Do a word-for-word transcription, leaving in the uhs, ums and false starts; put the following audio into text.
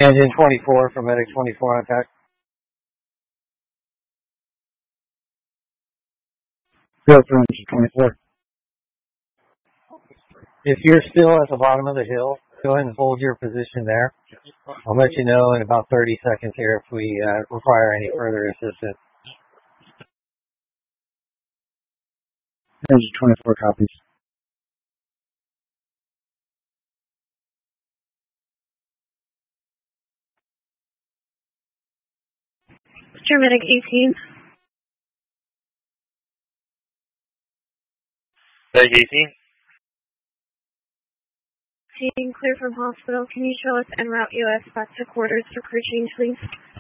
Engine twenty-four for Medic twenty-four on T A C. Go for Engine twenty-four. If you're still at the bottom of the hill, go ahead and hold your position there. I'll let you know in about thirty seconds here if we uh, require any further assistance. Engine twenty-four copies. Medic eighteen. Medic eighteen. Being clear from hospital, can you show us en route U S back to quarters for crew change, please?